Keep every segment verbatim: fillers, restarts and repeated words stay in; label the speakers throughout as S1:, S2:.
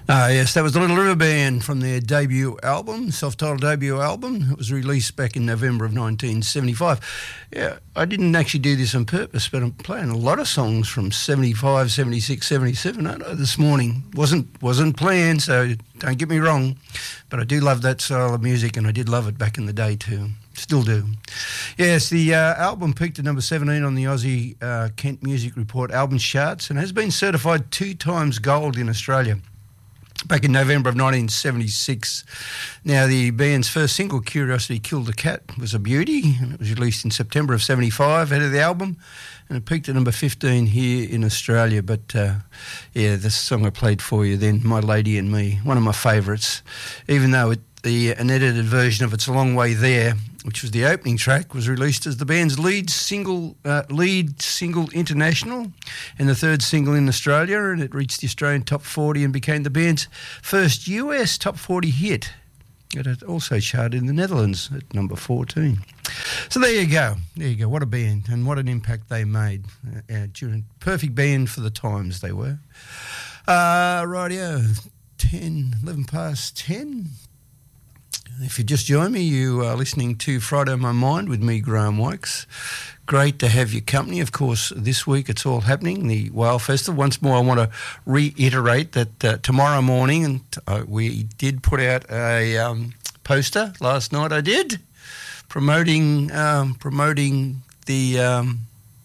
S1: Uh, yes, that was the Little River Band from their debut album, self-titled debut album. It was released back in November of nineteen seventy-five. Yeah, I didn't actually do this on purpose, but I'm playing a lot of songs from seventy-five, seventy-six, seventy-seven I know, this morning. Wasn't wasn't planned, so don't get me wrong, but I do love that style of music, and I did love it back in the day too. Still do. Yes, the uh, album peaked at number seventeen on the Aussie uh, Kent Music Report albums charts and has been certified two times gold in Australia. Back in November of nineteen seventy-six. Now, the band's first single, Curiosity Killed a Cat, was a beauty, and it was released in September of seventy-five, ahead of the album, and it peaked at number fifteen here in Australia. But, uh, yeah, the song I played for you then, My Lady and Me, one of my favourites, even though it, the an edited version of It's a Long Way There, which was the opening track, was released as the band's lead single, uh, lead single international and the third single in Australia, and it reached the Australian top forty and became the band's first U S top forty hit. It had also charted in the Netherlands at number fourteen. So there you go. There you go. What a band and what an impact they made. Uh, uh, during, perfect band for the times they were. Uh, rightio, ten, eleven past ten. If you just joined me, you are listening to Friday on My Mind with me, Graham Wykes. Great to have your company. Of course, this week it's all happening, the Whale Festival. Once more, I want to reiterate that uh, tomorrow morning, and uh, we did put out a um, poster last night, I did, promoting um, promoting the um,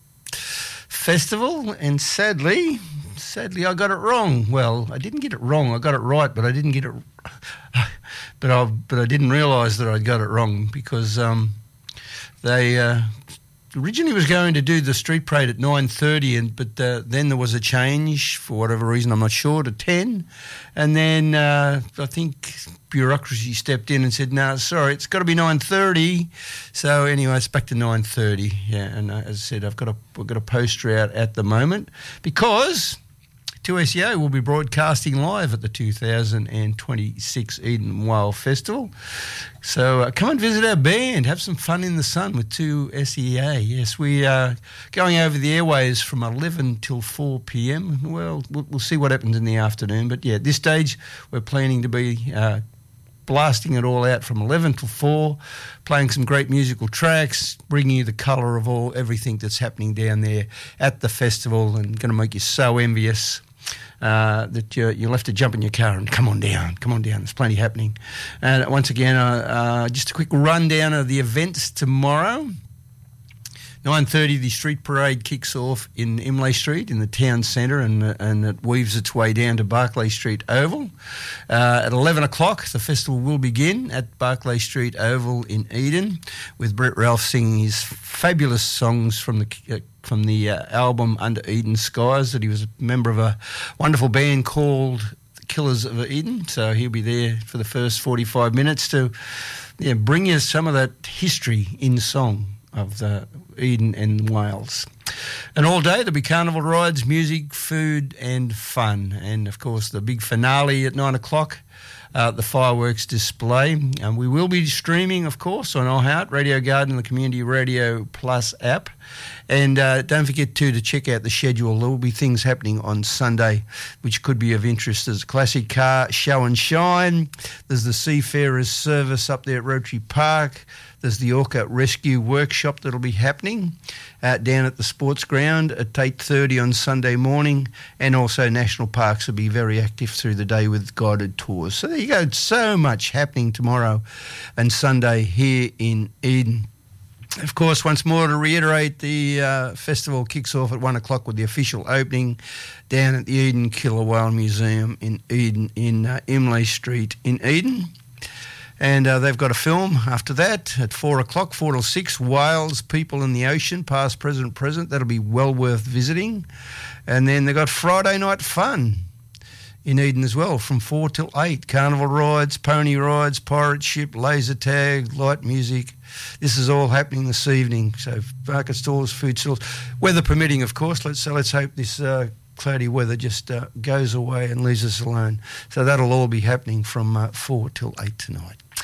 S1: festival, and sadly, sadly I got it wrong. Well, I didn't get it wrong. I got it right, but I didn't get it But I but I didn't realise that I'd got it wrong because um, they uh, originally was going to do the street parade at nine thirty, and but uh, then there was a change for whatever reason, I'm not sure, to ten, and then uh, I think bureaucracy stepped in and said, no, sorry, it's got to be nine thirty. So anyway, it's back to nine thirty. Yeah, and uh, as I said, I've got a I've got a poster out at the moment because two S E O will be broadcasting live at the two thousand twenty-six Eden Whale Festival. So uh, come and visit our band, have some fun in the sun with two S E A. Yes, we are going over the airways from eleven till four p.m. Well, well, we'll see what happens in the afternoon. But yeah, at this stage, we're planning to be uh, blasting it all out from eleven till four, playing some great musical tracks, bringing you the colour of all everything that's happening down there at the festival, and going to make you so envious Uh, that you, you'll have to jump in your car and come on down, come on down. There's plenty happening. And once again, uh, uh, just a quick rundown of the events tomorrow. nine thirty, the street parade kicks off in Imlay Street in the town centre, and uh, and it weaves its way down to Barclay Street Oval. Uh, at eleven o'clock, the festival will begin at Barclay Street Oval in Eden, with Brett Ralph singing his fabulous songs from the uh, from the uh, album Under Eden Skies, that he was a member of a wonderful band called the Killers of Eden. So he'll be there for the first forty-five minutes to yeah, bring you some of that history in song of the Eden and Wales. And all day there'll be carnival rides, music, food and fun. And of course the big finale at nine o'clock, uh, the fireworks display. And we will be streaming, of course, on iHeart, Radio Garden, the Community Radio Plus app. And uh, don't forget too to check out the schedule. There will be things happening on Sunday which could be of interest. There's a classic car show and shine. There's the Seafarers service up there at Rotary Park. There's the Orca Rescue Workshop that'll be happening uh, down at the sports ground at eight thirty on Sunday morning. And also National Parks will be very active through the day with guided tours. So there you go. So much happening tomorrow and Sunday here in Eden. Of course, once more to reiterate, the uh, festival kicks off at one o'clock with the official opening down at the Eden Killer Whale Museum in Eden, in uh, Imlay Street in Eden. And uh, they've got a film after that at four o'clock, four till six, Whales, People in the Ocean, Past, Present, Present. That'll be well worth visiting. And then they've got Friday Night Fun in Eden as well, from four till eight. Carnival rides, pony rides, pirate ship, laser tag, light music. This is all happening this evening. So market stalls, food stalls, weather permitting, of course. Let's so let's hope this uh, cloudy weather just uh, goes away and leaves us alone. So that'll all be happening from uh, four till eight tonight.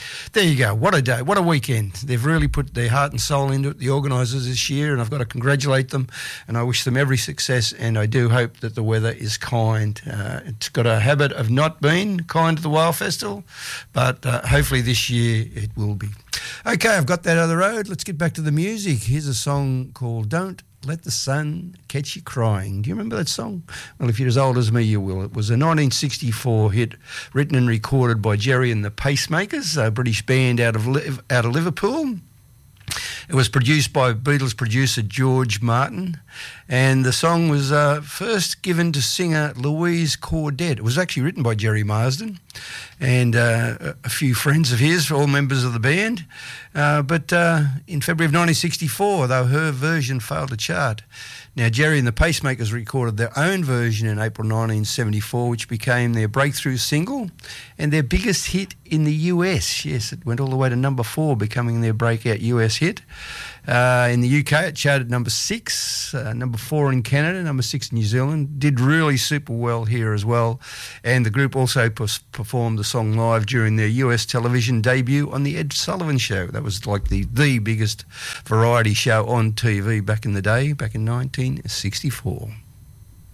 S1: There you go. What a day. What a weekend. They've really put their heart and soul into it, the organisers this year, and I've got to congratulate them, and I wish them every success, and I do hope that the weather is kind. Uh, it's got a habit of not being kind to the Whale Festival, but uh, hopefully this year it will be. Okay, I've got that out of the road. Let's get back to the music. Here's a song called Don't Let the Sun Catch You Crying. Do you remember that song? Well, if you're as old as me, you will. It was a nineteen sixty-four hit written and recorded by Jerry and the Pacemakers, a British band out of Liv- out of Liverpool. It was produced by Beatles producer George Martin, and the song was uh, first given to singer Louise Cordet. It was actually written by Jerry Marsden and uh, a few friends of his, all members of the band. Uh, but uh, in February of nineteen sixty-four, though, her version failed to chart. Now, Jerry and the Pacemakers recorded their own version in April nineteen seventy-four, which became their breakthrough single and their biggest hit in the U S. Yes, it went all the way to number four, becoming their breakout U S hit. Uh, in the U K, it charted number six, uh, number four in Canada, number six in New Zealand. Did really super well here as well. And the group also pers- performed the song live during their U S television debut on The Ed Sullivan Show. That was like the, the biggest variety show on T V back in the day, back in nineteen sixty-four.